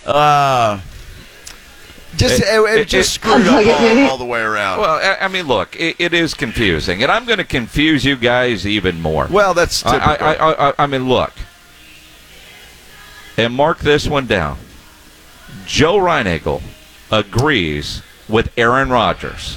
Just screwed up all the way around. Well, I mean, look, it is confusing, and I'm going to confuse you guys even more. Well, that's typical. I mean, look, and mark this one down. Joe Reinagle agrees with Aaron Rodgers.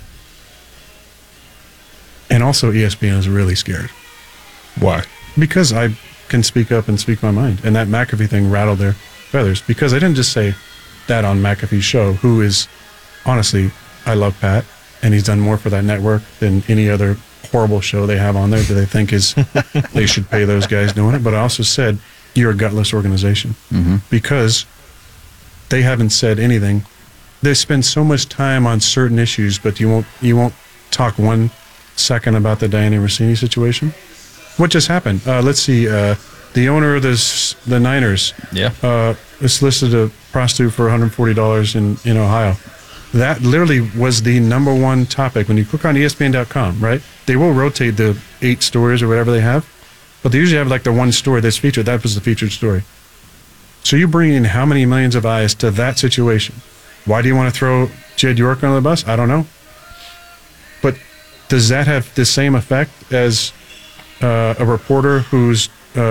And also ESPN is really scared. Why? Because I can speak up and speak my mind. And that McAfee thing rattled their feathers. Because I didn't just say that on McAfee's show, who is, honestly, I love Pat, and he's done more for that network than any other horrible show they have on there that they think is, they should pay those guys doing it. But I also said, you're a gutless organization. Because they haven't said anything. They spend so much time on certain issues, but you won't talk 1 second about the Diana Rossini situation. What just happened? Let's see. The owner of the Niners is listed a prostitute for $140 in Ohio. That literally was the number one topic. When you click on ESPN.com, right? They will rotate the 8 stories or whatever they have, but they usually have like the one story that's featured. That was the featured story. So you bring in how many millions of eyes to that situation? Why do you want to throw Jed York under the bus? I don't know. But does that have the same effect as a reporter who's,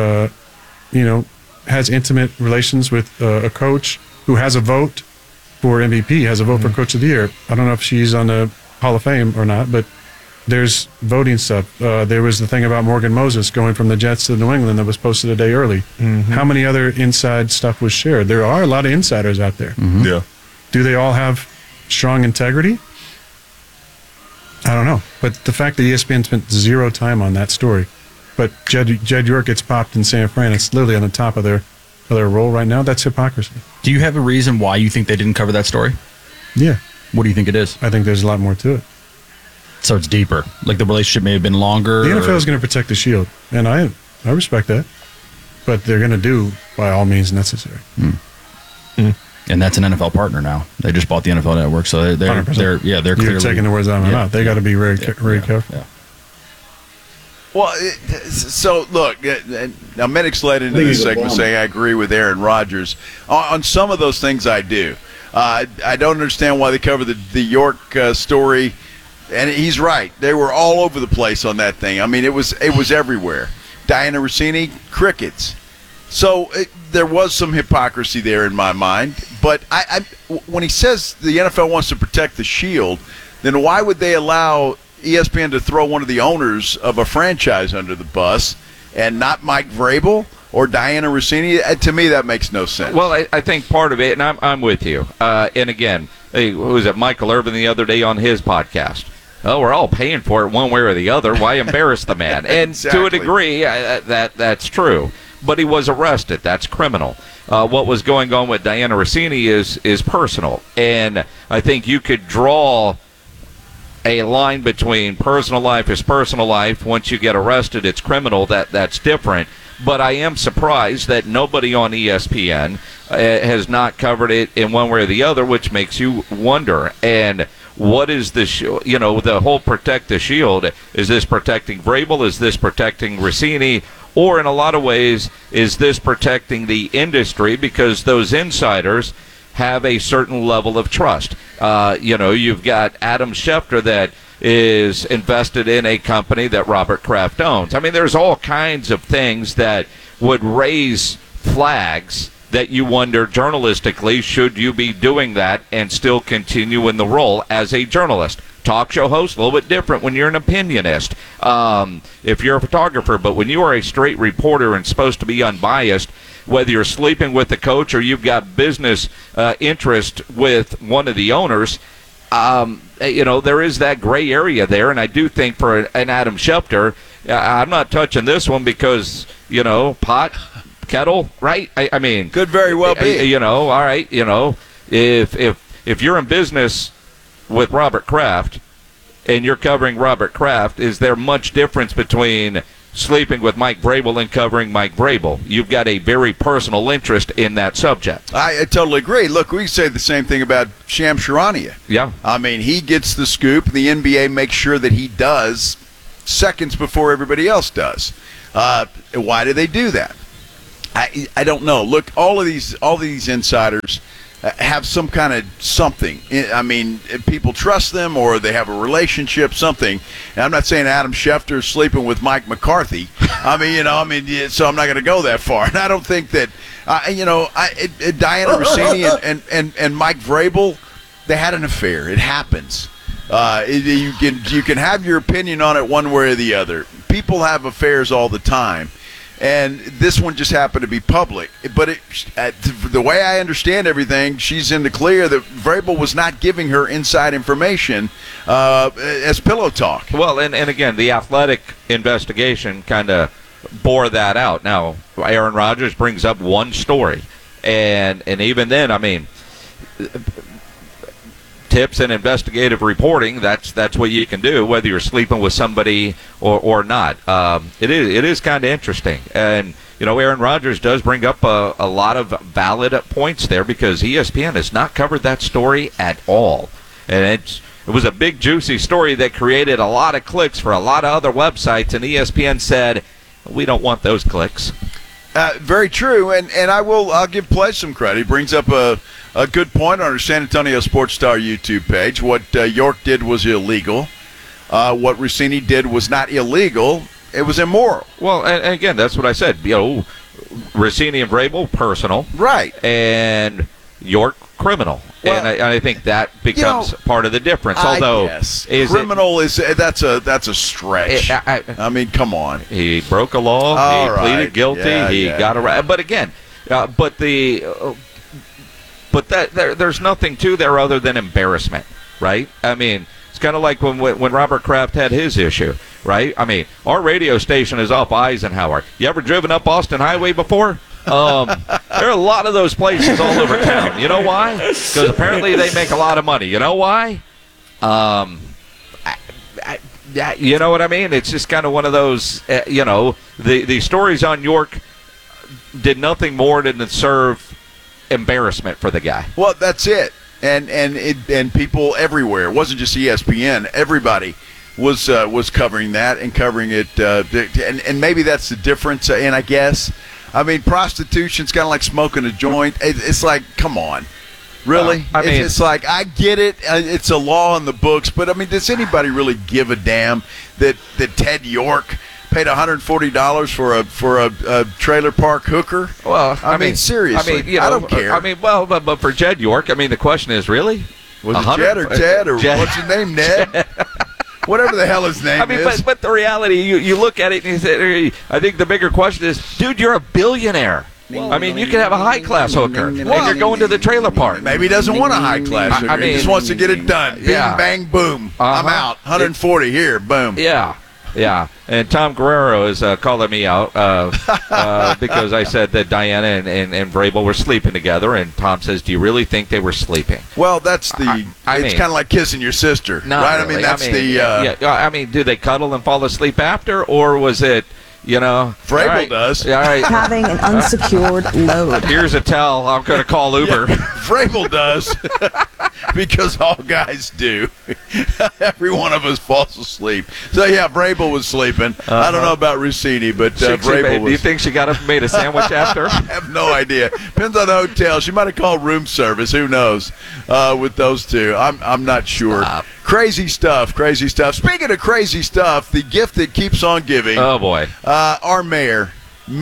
has intimate relations with a coach who has a vote for MVP, has a vote for Coach of the Year? I don't know if she's on the Hall of Fame or not, but there's voting stuff. There was the thing about Morgan Moses going from the Jets to New England that was posted a day early. How many other inside stuff was shared? There are a lot of insiders out there. Yeah. Do they all have strong integrity? I don't know. But the fact that ESPN spent 0 time on that story, but Jed York gets popped in San Fran, it's literally on the top of their role right now, that's hypocrisy. Do you have a reason why you think they didn't cover that story? Yeah. What do you think it is? I think there's a lot more to it. So it's deeper. Like the relationship may have been longer. The NFL is going to protect the shield, and I respect that. But they're going to do by all means necessary. And that's an NFL partner now. They just bought the NFL Network, so they're clearly. You're taking the words out of my mouth. They got to be very careful. Yeah. Well, so look, now Minnick's led into this segment saying I agree with Aaron Rodgers. On some of those things I do. I don't understand why they cover the York story, and he's right. They were all over the place on that thing. I mean, it was everywhere. Diana Rossini, crickets. So there was some hypocrisy there in my mind. But when he says the NFL wants to protect the shield, then why would they allow ESPN to throw one of the owners of a franchise under the bus and not Mike Vrabel or Diana Rossini? To me, that makes no sense. Well, I think part of it, and I'm with you. And again, who was it, Michael Irvin the other day on his podcast? Oh, we're all paying for it one way or the other. Why embarrass the man? And Exactly. to a degree, that's true. But he was arrested. That's criminal. What was going on with Diana Rossini is personal. And I think you could draw a line between personal life is personal life. Once you get arrested, it's criminal. That's different. But I am surprised that nobody on ESPN has not covered it in one way or the other, which makes you wonder. And what is the the whole protect the shield? Is this protecting Vrabel? Is this protecting Rossini? Or in a lot of ways, is this protecting the industry because those insiders have a certain level of trust? You've got Adam Schefter that is invested in a company that Robert Kraft owns. I mean, there's all kinds of things that would raise flags that you wonder journalistically, should you be doing that and still continue in the role as a journalist? Talk show host, a little bit different when you're an opinionist, if you're a photographer. But when you are a straight reporter and supposed to be unbiased, whether you're sleeping with the coach or you've got business interest with one of the owners, there is that gray area there. And I do think for an Adam Schefter, I'm not touching this one because, pot, kettle, right? I mean, could very well be. All right, if you're in business with Robert Kraft and you're covering Robert Kraft, is there much difference between sleeping with Mike Vrabel and covering Mike Vrabel? You've got a very personal interest in that subject. I totally agree. Look, we can say the same thing about Shams Charania. Yeah. I mean, he gets the scoop. The NBA makes sure that he does seconds before everybody else does. Why do they do that? I don't know. Look, all of these insiders have some kind of something. I mean, people trust them or they have a relationship, something. And I'm not saying Adam Schefter is sleeping with Mike McCarthy. So I'm not going to go that far. And I don't think that, Diana Rossini and Mike Vrabel, they had an affair. It happens. You can have your opinion on it one way or the other. People have affairs all the time. And this one just happened to be public. But the way I understand everything, she's in the clear that Vrabel was not giving her inside information as pillow talk. Well, and again, the Athletic investigation kind of bore that out. Now, Aaron Rodgers brings up one story. And even then, I mean, tips and investigative reporting, that's what you can do, whether you're sleeping with somebody or not. It is kind of interesting. And, Aaron Rodgers does bring up a lot of valid points there because ESPN has not covered that story at all. And it was a big, juicy story that created a lot of clicks for a lot of other websites, and ESPN said, we don't want those clicks. Very true, and I'll give Pledge some credit. He brings up a good point on our San Antonio Sports Star YouTube page. What York did was illegal. What Rossini did was not illegal. It was immoral. Well, and again, that's what I said. Rossini and Vrabel, personal. Right. And York, criminal. Well, and I think that becomes part of the difference. Although, criminal that's a stretch. I mean, come on. He broke a law. He pleaded guilty. He got arrested. But again, there's nothing to there other than embarrassment, right? I mean, it's kind of like when Robert Kraft had his issue, right? I mean, our radio station is up Eisenhower. You ever driven up Austin Highway before? There are a lot of those places all over town. You know why? Because apparently they make a lot of money. You know why? You know what I mean? It's just kind of one of those, the stories on York did nothing more than serve embarrassment for the guy. Well, that's it. And people everywhere. It wasn't just ESPN. Everybody was covering that and covering it. And maybe that's the difference. And I guess, I mean, prostitution's kind of like smoking a joint. It's like, come on. Really? It's like, I get it. It's a law in the books. But, I mean, does anybody really give a damn that Ted York paid $140 for a trailer park hooker? Well, I mean, seriously, I don't care. I mean, well, but for Jed York, I mean, the question is, really? Was it Jed or Ted or what's his name, Ned? Whatever the hell his name is. But the reality, you look at it and you say, I think the bigger question is, dude, you're a billionaire. I mean, you could have a high-class hooker, and you're going to the trailer park. Maybe he doesn't want a high-class hooker. He just wants to get it done. Bing, bang, boom. I'm out. 140 here. Boom. Yeah. And Tom Guerrero is calling me out because I said that Diana and Vrabel were sleeping together, and Tom says, do you really think they were sleeping? Well, that's it's kind of like kissing your sister, right? Really. I mean, do they cuddle and fall asleep after, or was it, Vrabel does. All right. Having an unsecured load. Here's a towel. I'm going to call Uber. Yeah, Vrabel does. Because all guys do. Every one of us falls asleep. So, yeah, Vrabel was sleeping. I don't know about Rossini, but Vrabel was. Do you think she got up and made a sandwich after? I have no idea. Depends on the hotel. She might have called room service. Who knows with those two. I'm not sure. Crazy stuff. Speaking of crazy stuff, the gift that keeps on giving. Oh, boy. Our Mayor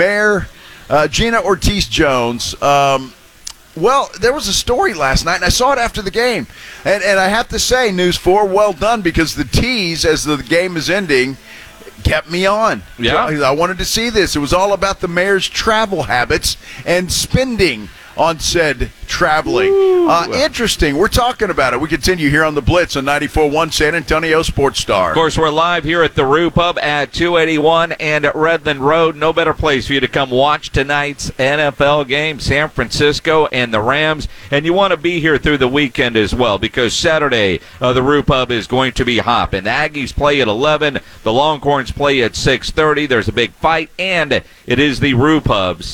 Gina Ortiz-Jones. Well, there was a story last night, and I saw it after the game. And I have to say, News 4, well done, because the tease as the game is ending kept me on. Yeah. I wanted to see this. It was all about the mayor's travel habits and spending on said traveling. Interesting. We're talking about it. We continue here on the Blitz on 94.1 San Antonio Sports Star. Of course, we're live here at the Rue Pub at 281 and at Redland Road. No better place for you to come watch tonight's NFL game, San Francisco and the Rams. And you want to be here through the weekend as well, because Saturday the Rue Pub is going to be hopping. The Aggies play at 11. The Longhorns play at 6:30. There's a big fight, and it is the Rue Pub's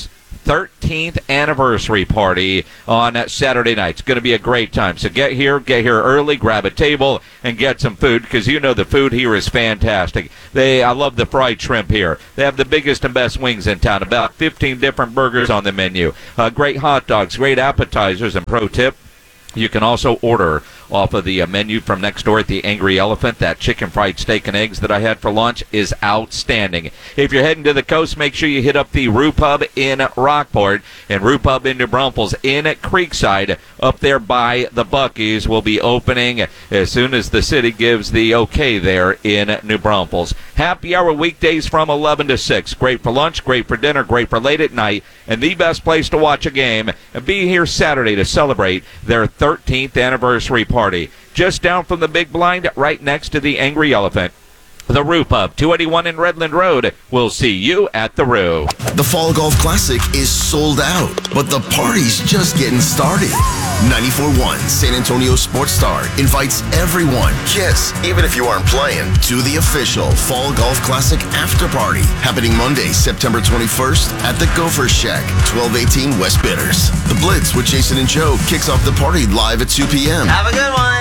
13th anniversary party on Saturday night. It's going to be a great time. So get here early, grab a table, and get some food, because you know the food here is fantastic. I love the fried shrimp here. They have the biggest and best wings in town, about 15 different burgers on the menu, great hot dogs, great appetizers, and pro tip, you can also order off of the menu from next door at the Angry Elephant. That chicken fried steak and eggs that I had for lunch is outstanding. If you're heading to the coast, make sure you hit up the Roo Pub in Rockport and Roo Pub in New Braunfels in Creekside up there by the Buc-ee's will be opening as soon as the city gives the okay there in New Braunfels. Happy hour weekdays from 11 to 6. Great for lunch, great for dinner, great for late at night, and the best place to watch a game. And be here Saturday to celebrate their 13th anniversary party. Just down from the Big Blind, right next to the Angry Elephant. The Roo Pub, 281 in Redland Road. We'll see you at the Roo. The Fall Golf Classic is sold out, but the party's just getting started. 94.1 San Antonio Sports Star invites everyone, yes, even if you aren't playing, to the official Fall Golf Classic after party happening Monday, September 21st at the Gopher Shack, 1218 West Bitters. The Blitz with Jason and Joe kicks off the party live at 2 p.m. Have a good one.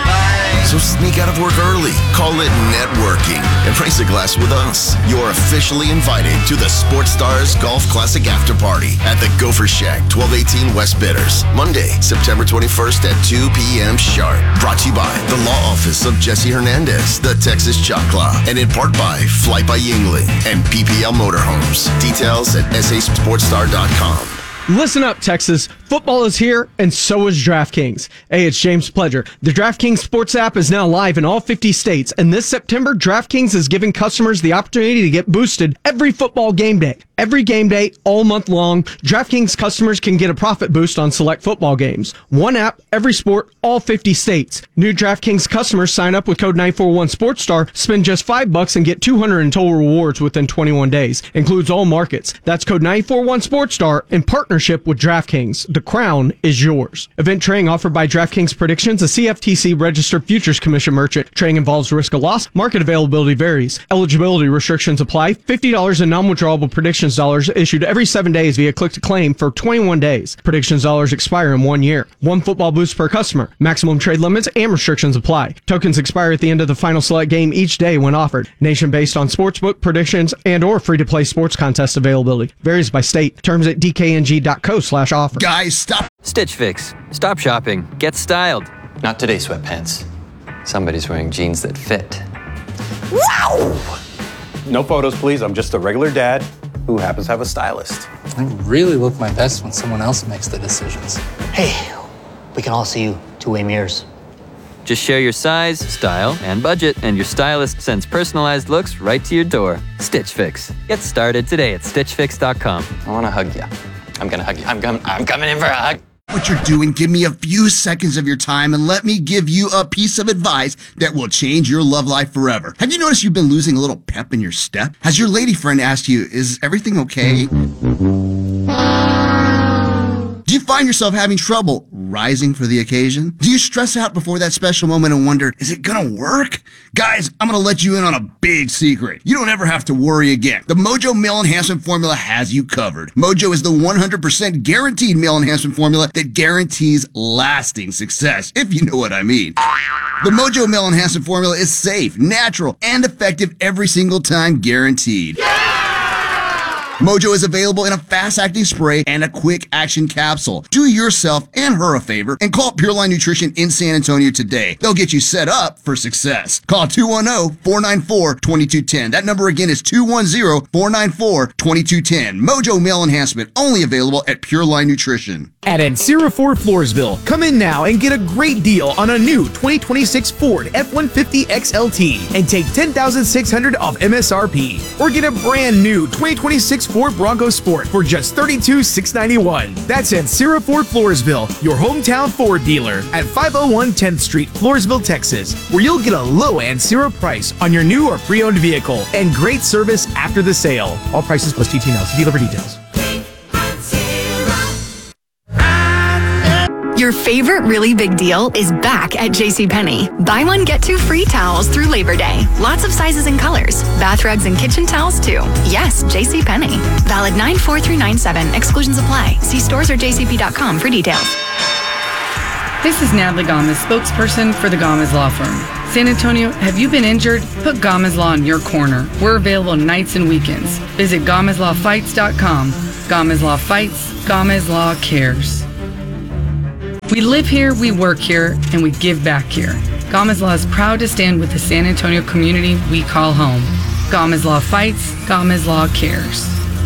So sneak out of work early, call it networking, and raise a glass with us. You're officially invited to the Sports Stars Golf Classic After Party at the Gopher Shack, 1218 West Bitters, Monday, September 21st at 2 p.m. sharp. Brought to you by the Law Office of Jesse Hernandez, the Texas Choclaw, and in part by Flight by Yingling and PPL Motorhomes. Details at sasportstar.com. Listen up, Texas. Football is here, and so is DraftKings. Hey, it's James Pledger. The DraftKings Sports app is now live in all 50 states, and this September, DraftKings is giving customers the opportunity to get boosted every football game day. Every game day, all month long, DraftKings customers can get a profit boost on select football games. One app, every sport, all 50 states. New DraftKings customers sign up with code 941SportsStar, spend just $5 and get $200 in total rewards within 21 days. Includes all markets. That's code 941SportsStar in partnership with DraftKings. The crown is yours. Event trading offered by DraftKings Predictions, a CFTC registered futures commission merchant. Trading involves risk of loss. Market availability varies. Eligibility restrictions apply. $50 in non-withdrawable predictions dollars issued every 7 days via click to claim for 21 days. Predictions dollars expire in 1 year. One football boost per customer. Maximum trade limits and restrictions apply. Tokens expire at the end of the final select game each day when offered. Nation based on sportsbook predictions and or free-to-play sports contest availability. Varies by state. Terms at dkng.co/offer. Guys, stop. Stitch Fix. Stop shopping. Get styled. Not today, sweatpants. Somebody's wearing jeans that fit. Wow! No photos, please. I'm just a regular dad who happens to have a stylist. I really look my best when someone else makes the decisions. Hey, we can all see you two-way mirrors. Just share your size, style, and budget, and your stylist sends personalized looks right to your door. Stitch Fix. Get started today at StitchFix.com. I want to hug you. I'm going to hug you. I'm coming in for a hug. What you're doing, give me a few seconds of your time and let me give you a piece of advice that will change your love life forever. Have you noticed you've been losing a little pep in your step? Has your lady friend asked you, is everything okay? Do you find yourself having trouble rising for the occasion? Do you stress out before that special moment and wonder, is it gonna work? Guys, I'm gonna let you in on a big secret. You don't ever have to worry again. The Mojo Male Enhancement Formula has you covered. Mojo is the 100% guaranteed male enhancement formula that guarantees lasting success, if you know what I mean. The Mojo Male Enhancement Formula is safe, natural, and effective every single time, guaranteed. Mojo is available in a fast-acting spray and a quick-action capsule. Do yourself and her a favor and call Pureline Nutrition in San Antonio today. They'll get you set up for success. Call 210-494-2210. That number again is 210-494-2210. Mojo Male Enhancement, only available at Pureline Nutrition. At Ancira Ford Floresville, come in now and get a great deal on a new 2026 Ford F-150 XLT and take $10,600 off MSRP. Or get a brand new 2026 Ford Bronco Sport for just $32,691. That's Ancira Ford Floresville, your hometown Ford dealer at 501 10th Street, Floresville, Texas, where you'll get a low Ancira price on your new or pre-owned vehicle and great service after the sale. All prices plus TT&L. See dealer for details. Your favorite really big deal is back at JCPenney. Buy one, get two free towels through Labor Day. Lots of sizes and colors. Bath rugs and kitchen towels, too. Yes, JCPenney. Valid 9/4 through 9/7. Exclusions apply. See stores or jcp.com for details. This is Natalie Gomez, spokesperson for the Gomez Law Firm. San Antonio, have you been injured? Put Gomez Law in your corner. We're available nights and weekends. Visit GomezLawFights.com. Gomez Law Fights, Gomez Law Cares. We live here, we work here, and we give back here. Gomez Law is proud to stand with the San Antonio community we call home. Gomez Law Fights, Gomez Law Cares.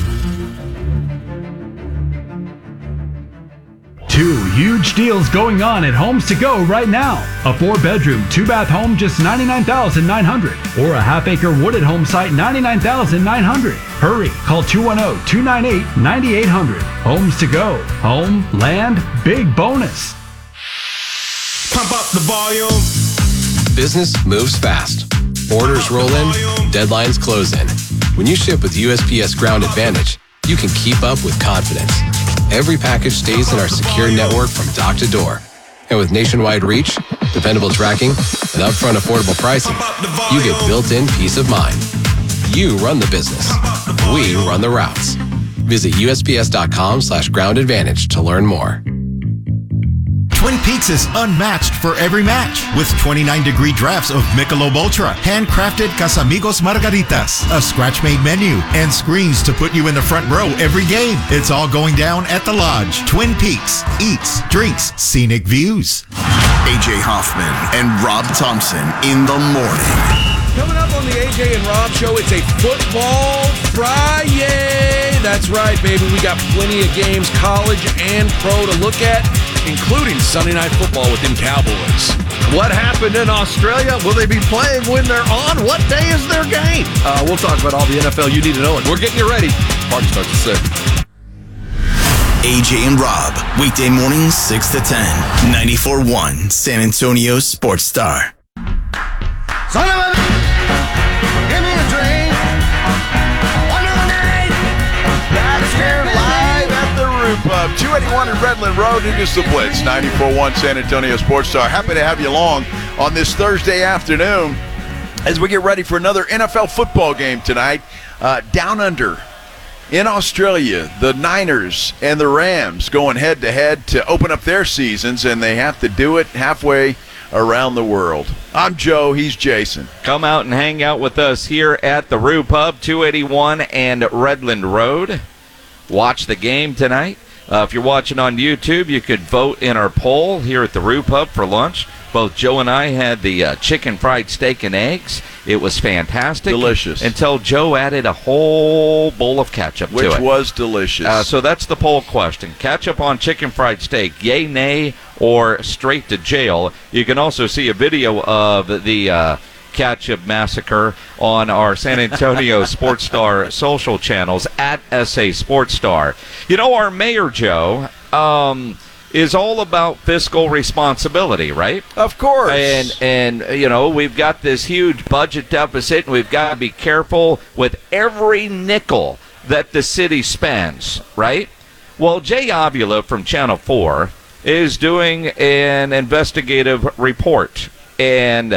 2 huge deals going on at Homes to Go right now. A 4-bedroom, 2-bath home just $99,900, or a half-acre wooded home site $99,900. Hurry, call 210-298-9800. Homes to Go. Home, land, big bonus. Pump up the volume. Business moves fast. Orders roll in, deadlines close in. When you ship with USPS Ground Advantage, you can keep up with confidence. Every package stays in our secure network from dock to door. And with nationwide reach, dependable tracking, and upfront affordable pricing, you get built-in peace of mind. You run the business. We run the routes. Visit USPS.com/Ground Advantage to learn more. Twin Peaks is unmatched for every match with 29-degree drafts of Michelob Ultra, handcrafted Casamigos Margaritas, a scratch-made menu, and screens to put you in the front row every game. It's all going down at the Lodge. Twin Peaks, eats, drinks, scenic views. AJ Hoffman and Rob Thompson in the morning. Coming up on the AJ and Rob Show, it's a Football Friday. That's right, baby. We got plenty of games, college and pro, to look at, including Sunday Night Football with them Cowboys. What happened in Australia? Will they be playing when they're on? What day is their game? We'll talk about all the NFL you need to know, and we're getting you ready. Party starts at 6. AJ and Rob, weekday mornings 6 to 10, 94.1 San Antonio Sports Star. Son of a... Give me a drink. Under the night. Back here live at the Root Pub, 281 in Redland Road. It is the Blitz, 94.1 San Antonio Sports Star. Happy to have you along on this Thursday afternoon as we get ready for another NFL football game tonight. Down under in Australia, the Niners and the Rams going head-to-head to open up their seasons, and they have to do it halfway around the world. I'm Joe. He's Jason. Come out and hang out with us here at the Roo Pub, 281 and Redland Road. Watch the game tonight. If you're watching on YouTube, you could vote in our poll here at the Roo Pub for lunch. Both Joe and I had the chicken fried steak and eggs. It was fantastic. Delicious. Until Joe added a whole bowl of ketchup to it. Which was delicious. So that's the poll question. Ketchup on chicken fried steak, yay, nay, or straight to jail. You can also see a video of the ketchup massacre on our San Antonio Sports Star social channels at SA Sports Star. You know, our mayor, Joe, is all about fiscal responsibility, right? Of course. And you know, we've got this huge budget deficit, and we've got to be careful with every nickel that the city spends, right? Well, Jay Avila from Channel 4 is doing an investigative report, and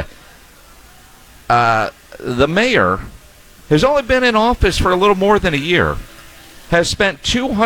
the mayor has only been in office for a little more than a year, has spent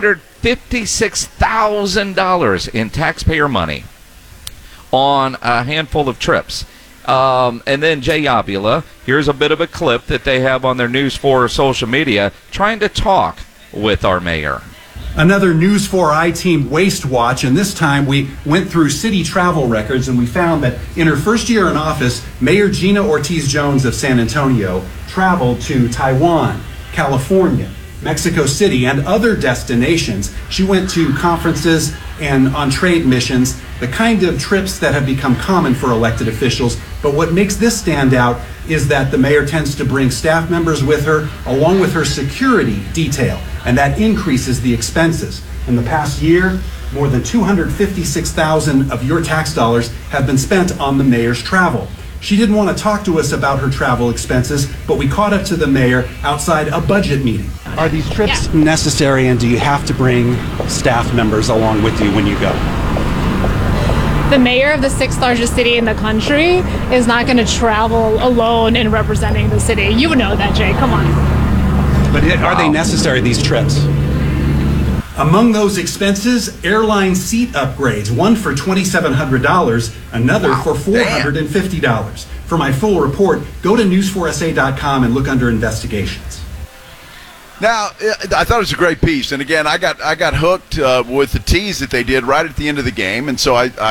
$256,000 in taxpayer money on a handful of trips. And then Jay Avila, here's a bit of a clip that they have on their News 4 social media, trying to talk with our mayor. Another News 4 I-Team Waste Watch, and this time we went through city travel records and we found that in her first year in office, Mayor Gina Ortiz-Jones of San Antonio traveled to Taiwan, California, Mexico City, and other destinations. She went to conferences and on trade missions, the kind of trips that have become common for elected officials. But what makes this stand out is that the mayor tends to bring staff members with her, along with her security detail, and that increases the expenses. In the past year, more than $256,000 of your tax dollars have been spent on the mayor's travel. She didn't want to talk to us about her travel expenses, but we caught up to the mayor outside a budget meeting. Are these trips necessary, and do you have to bring staff members along with you when you go? The mayor of the 6th largest city in the country is not going to travel alone in representing the city. You would know that, Jay. Come on. But are they necessary, these trips? Among those expenses, airline seat upgrades, one for $2,700, another for $450. For my full report, go to news4sa.com and look under investigations. Now, I thought it was a great piece, and again, I got hooked with the tease that they did right at the end of the game, and so I